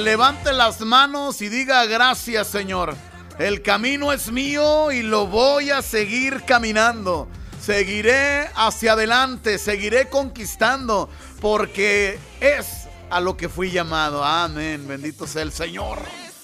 levante las manos y diga: gracias, Señor. El camino es mío y lo voy a seguir caminando. Seguiré hacia adelante, seguiré conquistando, porque es a lo que fui llamado. Amén, bendito sea el Señor.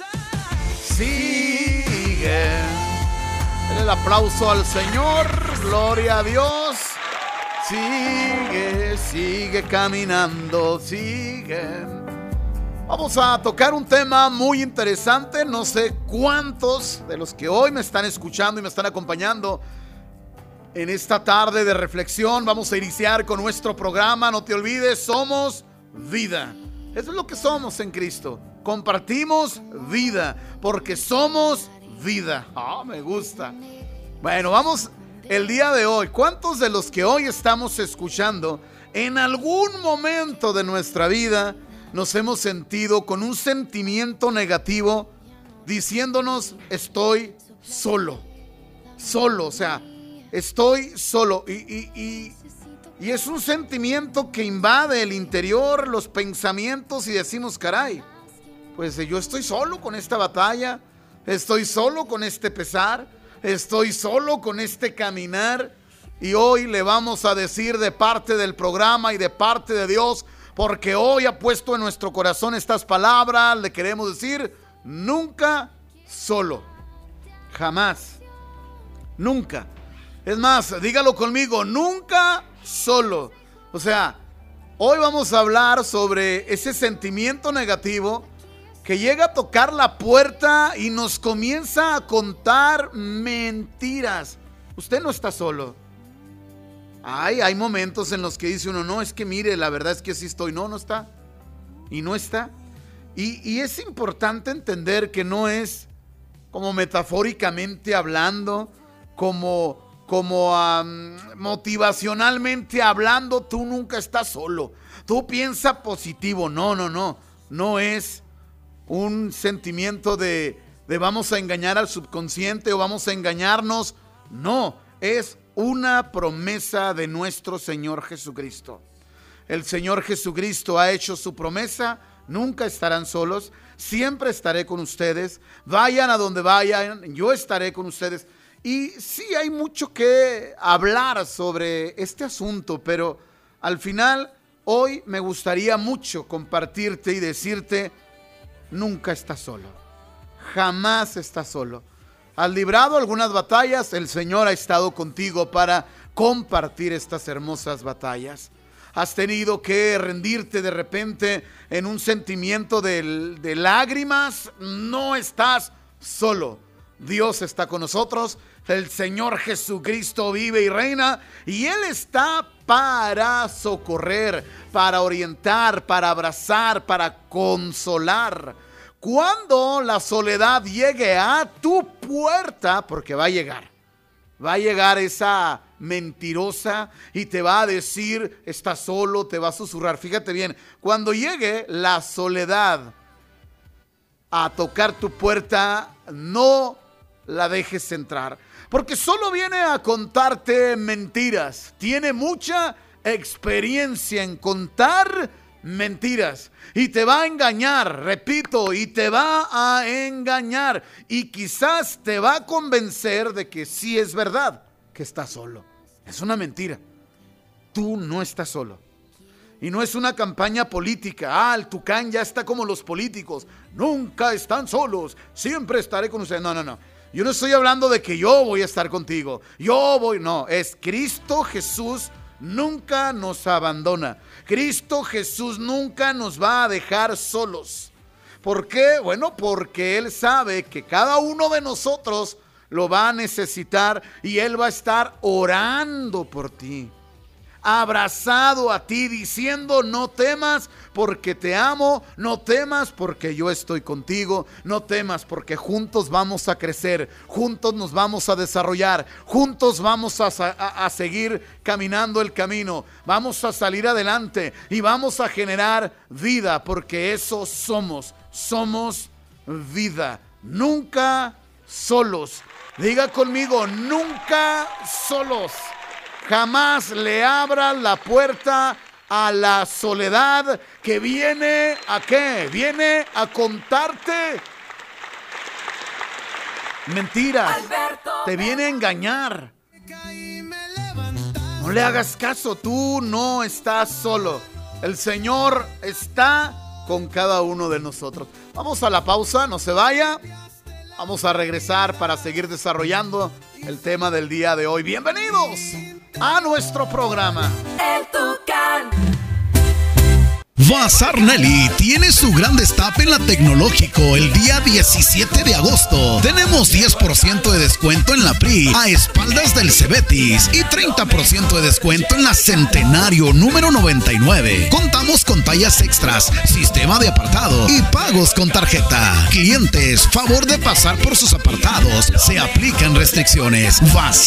Sigue. Denle el aplauso al Señor, gloria a Dios. Sigue, sigue caminando, sigue. Vamos a tocar un tema muy interesante. No sé cuántos de los que hoy me están escuchando y me están acompañando en esta tarde de reflexión. Vamos a iniciar con nuestro programa. No te olvides, somos vida. Eso es lo que somos en Cristo. Compartimos vida, porque somos vida. Me gusta. Bueno, vamos el día de hoy. ¿Cuántos de los que hoy estamos escuchando en algún momento de nuestra vida nos hemos sentido con un sentimiento negativo, diciéndonos: estoy solo? Solo, o sea, estoy solo. Y es un sentimiento que invade el interior, los pensamientos, y decimos: caray, pues yo estoy solo con esta batalla, estoy solo con este pesar, estoy solo con este caminar. Y hoy le vamos a decir, de parte del programa y de parte de Dios, porque hoy ha puesto en nuestro corazón estas palabras, le queremos decir: nunca solo, jamás, nunca. Es más, dígalo conmigo: nunca solo. O sea, hoy vamos a hablar sobre ese sentimiento negativo que llega a tocar la puerta y nos comienza a contar mentiras. Usted no está solo. Hay momentos en los que dice uno: no, es que mire, la verdad es que sí estoy. No está. Y no está. Y es importante entender que no es como metafóricamente hablando, como motivacionalmente hablando. Tú nunca estás solo. Tú piensa positivo. No es un sentimiento de vamos a engañar al subconsciente o vamos a engañarnos. No, es una promesa de nuestro Señor Jesucristo. El Señor Jesucristo ha hecho su promesa: nunca estarán solos, siempre estaré con ustedes, vayan a donde vayan, yo estaré con ustedes. Y sí, hay mucho que hablar sobre este asunto, pero al final, hoy me gustaría mucho compartirte y decirte: nunca estás solo, jamás estás solo. Has librado algunas batallas, el Señor ha estado contigo para compartir estas hermosas batallas. Has tenido que rendirte de repente en un sentimiento de lágrimas. No estás solo. Dios está con nosotros. El Señor Jesucristo vive y reina, y Él está para socorrer, para orientar, para abrazar, para consolar. Cuando la soledad llegue a tu puerta, porque va a llegar esa mentirosa y te va a decir: estás solo, te va a susurrar. Fíjate bien, cuando llegue la soledad a tocar tu puerta, no la dejes entrar, porque solo viene a contarte mentiras. Tiene mucha experiencia en contar mentiras y te va a engañar, repito, y te va a engañar, y quizás te va a convencer de que sí es verdad que estás solo. Es una mentira. Tú no estás solo. Y no es una campaña política. El Tucán ya está como los políticos: nunca están solos, siempre estaré con ustedes. No. Yo no estoy hablando de que yo voy a estar contigo. No, es Cristo Jesús nunca nos abandona. Cristo Jesús nunca nos va a dejar solos. ¿Por qué? Bueno, porque Él sabe que cada uno de nosotros lo va a necesitar, y Él va a estar orando por ti, abrazado a ti, diciendo: no temas porque te amo, no temas porque yo estoy contigo, no temas porque juntos vamos a crecer, juntos nos vamos a desarrollar, juntos vamos a seguir caminando el camino, vamos a salir adelante y vamos a generar vida, porque eso somos vida. Nunca solos. Diga conmigo: nunca solos. Jamás le abras la puerta a la soledad, que viene ¿a qué? Viene a contarte mentiras, te viene a engañar. No le hagas caso, tú no estás solo. El Señor está con cada uno de nosotros. Vamos a la pausa, no se vaya. Vamos a regresar para seguir desarrollando el tema del día de hoy. Bienvenidos a nuestro programa. El Tucán. Bazar Nelly tiene su gran destape en la Tecnológico el día 17 de agosto. Tenemos 10% de descuento en la PRI a espaldas del Cebetis y 30% de descuento en la Centenario número 99. Contamos con tallas extras, sistema de apartado y pagos con tarjeta. Clientes, favor de pasar por sus apartados. Se aplican restricciones.